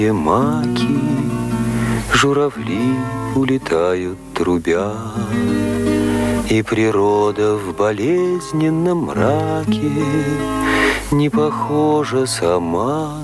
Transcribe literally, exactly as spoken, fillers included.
маки, журавли улетают трубя, и природа в болезненном мраке не похожа сама